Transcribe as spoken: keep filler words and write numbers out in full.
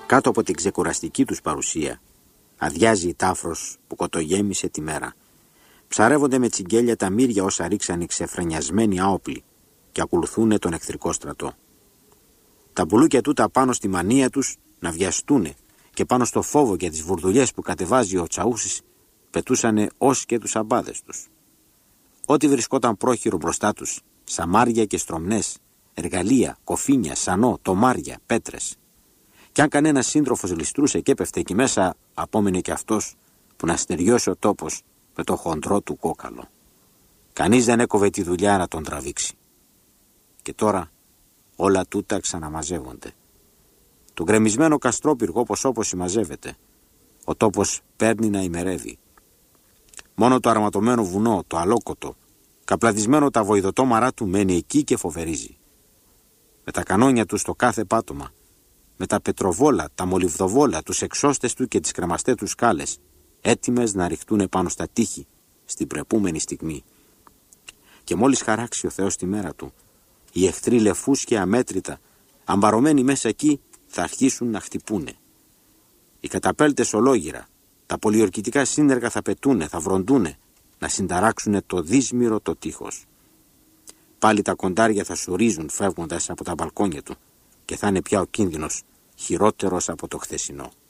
Κάτω από την ξεκουραστική τους παρουσία αδειάζει η τάφρος που κοτογέμισε τη μέρα. Ψαρεύονται με τσιγκέλια τα μύρια όσα ρίξαν οι ξεφρενιασμένοι άοπλοι και ακολουθούν τον εχθρικό στρατό. Τα μπουλούκια τούτα πάνω στη μανία τους να βιαστούνε και πάνω στο φόβο και τις βουρδουλιές που κατεβάζει ο Τσαούσης πετούσανε ως και τους αμπάδες τους. Ό,τι βρισκόταν πρόχειρο μπροστά τους, σαμάρια και στρομνές, εργαλεία, κοφίνια, σανό, τομάρια, πέτρες. Κι αν κανένας σύντροφος ληστρούσε και έπεφτε εκεί μέσα, απόμενε και αυτός που να στεριώσει ο τόπος με το χοντρό του κόκαλο. Κανείς δεν έκοβε τη δουλειά να τον τραβήξει. Και τώρα όλα τούτα ξαναμαζεύονται. Το γκρεμισμένο καστρόπυργο όπως όπως συμμαζεύεται. Ο τόπος παίρνει να ημερεύει. Μόνο το αρματωμένο βουνό, το αλόκοτο, καπλαδισμένο τα βοηδοτόμαρά του μένει εκεί και φοβερίζει. Με τα κανόνια του στο κάθε πάτωμα, με τα πετροβόλα, τα μολυβδοβόλα, τους εξώστες του και τις κρεμαστές του σκάλες, έτοιμες να ρηχτούν πάνω στα τείχη στην πρεπούμενη στιγμή. Και μόλις χαράξει ο Θεός τη μέρα του, οι εχθροί λεφούσκια αμέτρητα, αμπαρωμένοι μέσα εκεί, θα αρχίσουν να χτυπούνε. Οι καταπέλτες ολόγυρα, τα πολιορκητικά σύνεργα θα πετούνε, θα βροντούνε, να συνταράξουνε το δύσμυρο το τείχος. Πάλι τα κοντάρια θα σουρίζουν φεύγοντας από τα μπαλκόνια του και θα είναι πια ο κίνδυνος χειρότερος από το χθεσινό.